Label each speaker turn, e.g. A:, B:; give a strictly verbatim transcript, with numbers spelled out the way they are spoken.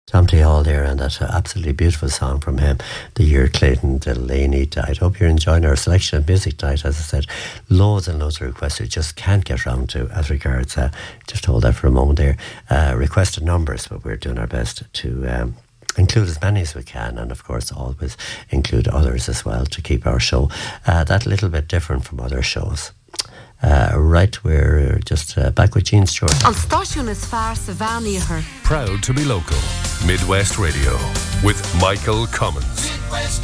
A: Tom T. Hall there, and that uh, absolutely beautiful song from him, The Year Clayton Delaney Died. Hope you're enjoying our selection of music tonight. As I said, loads and loads of requests we just can't get round to as regards, uh, just hold that for a moment there, uh, requested numbers, but we're doing our best to um, include as many as we can, and of course always include others as well to keep our show uh, that little bit different from other shows. Uh, right, we're just uh, back with Gene Stewart.
B: An stáisiún is fearr sa bhean.
C: Proud to be local. Midwest Radio with Michael Cummins. Midwest